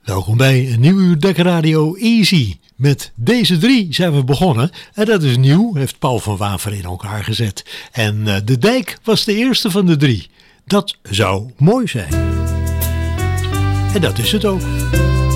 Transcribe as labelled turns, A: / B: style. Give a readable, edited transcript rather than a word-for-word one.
A: Welkom bij een nieuw uur Dekkradio Easy. Met deze 3 zijn we begonnen en dat is nieuw, heeft Paul van Waver in elkaar gezet. En De Dijk was de eerste van de 3. Dat zou mooi zijn. En dat is het ook.